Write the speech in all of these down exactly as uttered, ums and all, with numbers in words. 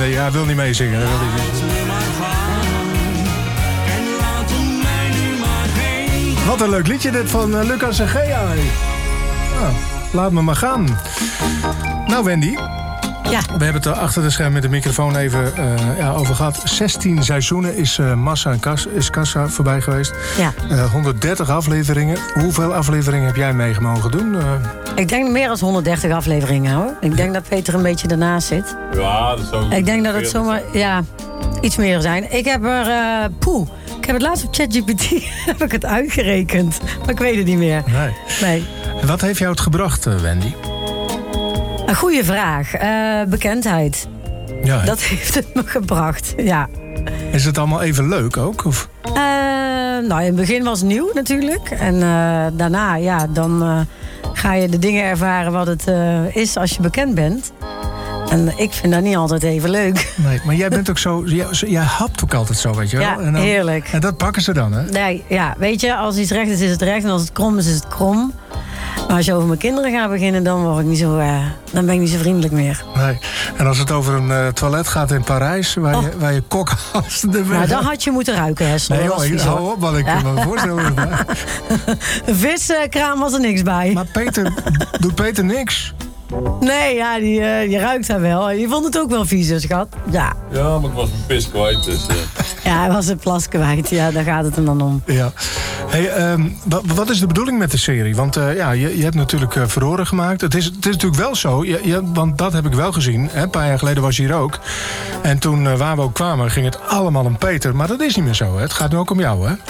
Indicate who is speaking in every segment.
Speaker 1: nee, hij wil niet meezingen. Hij wil niet meezingen. Wat een leuk liedje dit van uh, Lucas en Gea. Nou, laat me maar gaan. Nou, Wendy.
Speaker 2: Ja.
Speaker 1: We hebben het er achter de scherm met de microfoon even uh, ja, over gehad. zestien seizoenen is uh, Massa en Kas, is Kassa voorbij geweest.
Speaker 2: Ja.
Speaker 1: Uh, honderddertig afleveringen. Hoeveel afleveringen heb jij mee mogen doen? Uh...
Speaker 2: Ik denk meer dan honderddertig afleveringen, hoor. Ik denk dat Peter een beetje ernaast zit.
Speaker 3: Ja, dat zou...
Speaker 2: Ik denk dat het zomaar, ja, iets meer zijn. Ik heb er, uh, poeh, ik heb het laatst op ChatGPT heb ik het uitgerekend. Maar ik weet het niet meer.
Speaker 1: Nee.
Speaker 2: Nee.
Speaker 1: En wat heeft jou het gebracht, uh, Wendy?
Speaker 2: Een goede vraag. Uh, bekendheid.
Speaker 1: Ja,
Speaker 2: dat heeft het me gebracht, ja.
Speaker 1: Is het allemaal even leuk ook? Of?
Speaker 2: Uh, nou, in het begin was het nieuw natuurlijk. En uh, daarna, ja, dan uh, ga je de dingen ervaren wat het uh, is als je bekend bent. En ik vind dat niet altijd even leuk.
Speaker 1: Nee, maar jij bent ook zo... Jij, jij hapt ook altijd zo, weet je wel?
Speaker 2: Ja,
Speaker 1: en dan,
Speaker 2: heerlijk.
Speaker 1: En dat pakken ze dan, hè?
Speaker 2: Nee, ja, weet je, als iets recht is, is het recht. En als het krom is, is het krom. Maar als je over mijn kinderen gaat beginnen, dan, word ik niet zo, uh, dan ben ik niet zo vriendelijk meer.
Speaker 1: Nee. En als het over een uh, toilet gaat in Parijs, waar, oh. je, waar je kokhalst...
Speaker 2: Nou, dan had je moeten ruiken, Hessel.
Speaker 1: Nee, joh, ik hou op, wat ik ja. me voorstellen.
Speaker 2: Een viskraam was er niks bij.
Speaker 1: Maar Peter, doet Peter niks?
Speaker 2: Nee, ja, die, uh, die ruikt daar wel. Je vond het ook wel vies, schat. Ja.
Speaker 3: Ja, maar ik was mijn pis kwijt, dus... Uh...
Speaker 2: Ja, hij was een plas kwijt. Ja, daar gaat het hem dan om.
Speaker 1: Ja. Hey, um, wat, wat is de bedoeling met de serie? Want uh, ja, je, je hebt natuurlijk uh, verhoren gemaakt. Het is, het is natuurlijk wel zo, je, je, want dat heb ik wel gezien. Hè, een paar jaar geleden was je hier ook. En toen uh, waar we ook kwamen, ging het allemaal om Peter. Maar dat is niet meer zo, hè? Het gaat nu ook om jou, hè?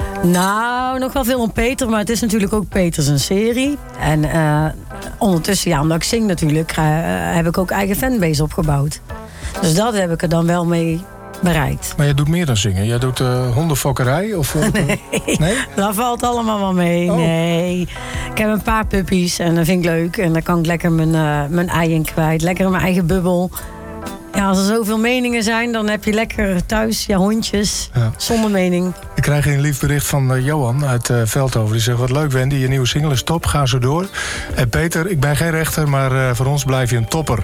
Speaker 2: Nou, nog wel veel om Peter, maar het is natuurlijk ook Peter zijn serie. En uh, ondertussen, ja, omdat ik zing natuurlijk, uh, heb ik ook eigen fanbase opgebouwd. Dus dat heb ik er dan wel mee bereikt.
Speaker 1: Maar jij doet meer dan zingen. Jij doet uh, hondenfokkerij? Of, uh,
Speaker 2: nee,
Speaker 1: nee,
Speaker 2: dat valt allemaal wel mee. Oh. Nee, ik heb een paar puppies en dat vind ik leuk. En daar kan ik lekker mijn, uh, mijn ei in kwijt. Lekker in mijn eigen bubbel. Ja, als er zoveel meningen zijn, dan heb je lekker thuis je hondjes. Ja. Zonder mening.
Speaker 1: Ik krijg een lief bericht van uh, Johan uit uh, Veldhoven. Die zegt, wat leuk Wendy, je nieuwe single is top, ga zo door. En Peter, ik ben geen rechter, maar uh, voor ons blijf je een topper.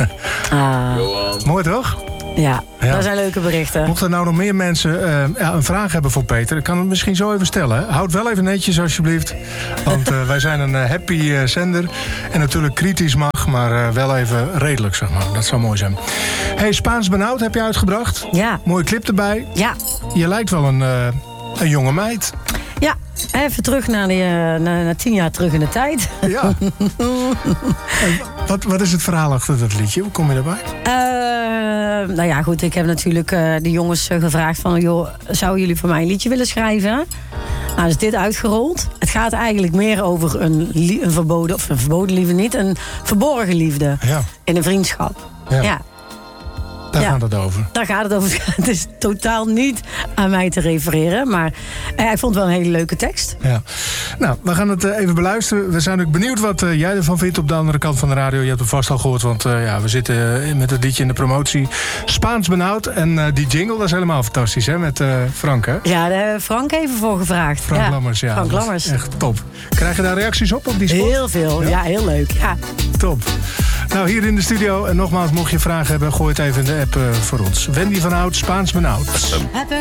Speaker 2: Ah.
Speaker 1: Mooi toch?
Speaker 2: Ja, ja, dat zijn leuke berichten.
Speaker 1: Mochten er nou nog meer mensen uh, ja, een vraag hebben voor Peter, ik kan het misschien zo even stellen. Houd wel even netjes alsjeblieft. Want uh, wij zijn een uh, happy uh, zender. En natuurlijk kritisch mag, maar uh, wel even redelijk, zeg maar. Dat zou mooi zijn. Hey, Spaans benauwd heb je uitgebracht.
Speaker 2: Ja.
Speaker 1: Mooie clip erbij.
Speaker 2: Ja.
Speaker 1: Je lijkt wel een, uh, een jonge meid.
Speaker 2: Ja, even terug naar, die, uh, naar, naar tien jaar terug in de tijd.
Speaker 1: Ja. wat, wat is het verhaal achter dat liedje? Hoe kom je daarbij?
Speaker 2: Uh, nou ja, goed, ik heb natuurlijk uh, de jongens uh, gevraagd van, joh, zouden jullie voor mij een liedje willen schrijven? Nou, is dit uitgerold. Het gaat eigenlijk meer over een, een verboden, of een verboden liefde niet, een verborgen liefde.
Speaker 1: Ja.
Speaker 2: In een vriendschap.
Speaker 1: Ja.
Speaker 2: ja.
Speaker 1: Daar
Speaker 2: ja,
Speaker 1: gaat het over.
Speaker 2: Daar gaat het over. Het is totaal niet aan mij te refereren. Maar eh, ik vond het wel een hele leuke tekst.
Speaker 1: Ja. Nou, we gaan het uh, even beluisteren. We zijn ook benieuwd wat uh, jij ervan vindt op de andere kant van de radio. Je hebt het vast al gehoord, want uh, ja, we zitten uh, met het liedje in de promotie. Spaans benauwd. En uh, die jingle, dat is helemaal fantastisch, hè? Met uh, Frank, hè?
Speaker 2: Ja, daar hebben we Frank even voor gevraagd.
Speaker 1: Frank
Speaker 2: ja.
Speaker 1: Lammers, ja.
Speaker 2: Frank Lammers.
Speaker 1: Echt top. Krijg je daar reacties op, op die spot?
Speaker 2: Heel veel, ja, ja heel leuk. Ja.
Speaker 1: Top. Nou, hier in de studio. En nogmaals, mocht je vragen hebben, gooi het even in de app uh, voor ons. Wendy van Hout, Spaans benauwd.
Speaker 4: Heb